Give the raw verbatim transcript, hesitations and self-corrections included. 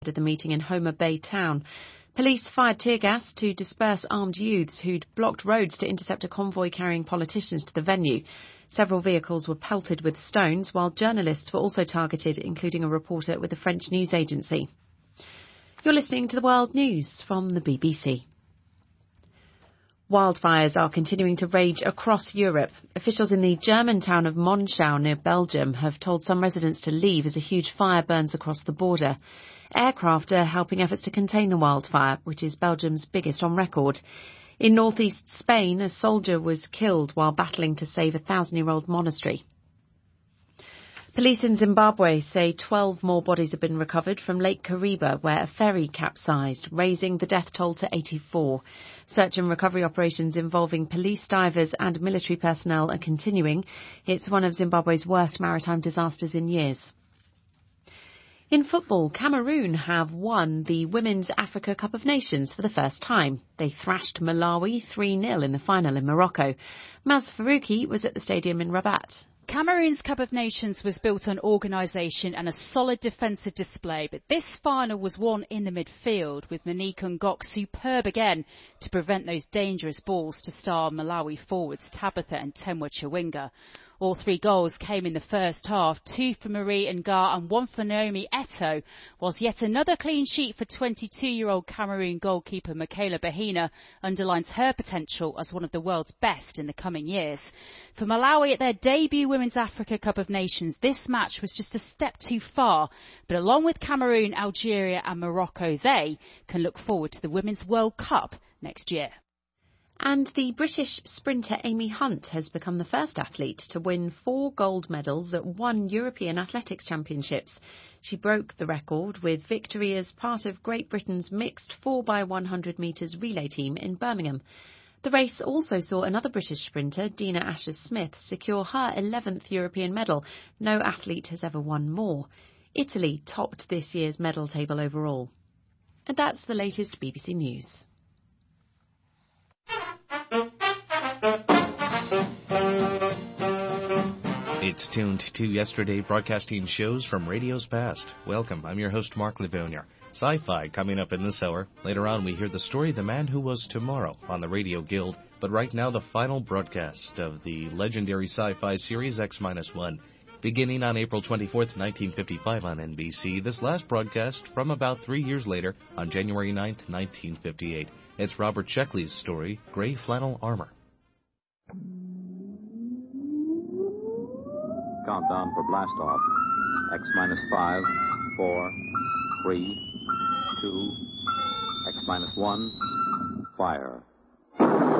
at the meeting in Homa Bay town. Police fired tear gas to disperse armed youths who'd blocked roads to intercept a convoy carrying politicians to the venue. Several vehicles were pelted with stones, while journalists were also targeted, including a reporter with the French news agency. You're listening to the World News from the B B C. Wildfires are continuing to rage across Europe. Officials in the German town of Monschau near Belgium have told some residents to leave as a huge fire burns across the border. Aircraft are helping efforts to contain the wildfire, which is Belgium's biggest on record. In northeast Spain, a soldier was killed while battling to save a thousand-year-old monastery. Police in Zimbabwe say twelve more bodies have been recovered from Lake Kariba, where a ferry capsized, raising the death toll to eighty-four. Search and recovery operations involving police, divers and military personnel are continuing. It's one of Zimbabwe's worst maritime disasters in years. In football, Cameroon have won the Women's Africa Cup of Nations for the first time. They thrashed Malawi three nil in the final in Morocco. Maz Farouki was at the stadium in Rabat. Cameroon's Cup of Nations was built on organisation and a solid defensive display, but this final was won in the midfield, with Monique Ngok superb again to prevent those dangerous balls to star Malawi forwards Tabitha and Temwa Chawinga. All three goals came in the first half, two for Marie Nga and one for Naomi Eto'o, whilst yet another clean sheet for twenty-two-year-old Cameroon goalkeeper Michaela Bahina underlines her potential as one of the world's best in the coming years. For Malawi, at their debut Women's Africa Cup of Nations, this match was just a step too far, but along with Cameroon, Algeria and Morocco, they can look forward to the Women's World Cup next year. And the British sprinter Amy Hunt has become the first athlete to win four gold medals at one European Athletics Championships. She broke the record with victory as part of Great Britain's mixed four by one hundred metres relay team in Birmingham. The race also saw another British sprinter, Dina Asher-Smith, secure her eleventh European medal. No athlete has ever won more. Italy topped this year's medal table overall. And that's the latest B B C News. It's tuned to yesterday broadcasting shows from radio's past. Welcome, I'm your host Mark Livonia. Sci-fi coming up in this hour. Later on we hear the story of the man who was tomorrow on the Radio Guild. But right now the final broadcast of the legendary sci-fi series X one. Beginning on April twenty-fourth, nineteen fifty-five on N B C, this last broadcast from about three years later on January ninth, nineteen fifty-eight. It's Robert Sheckley's story, Gray Flannel Armor. Countdown for blast off. X minus five, four, three, two, X minus one, fire.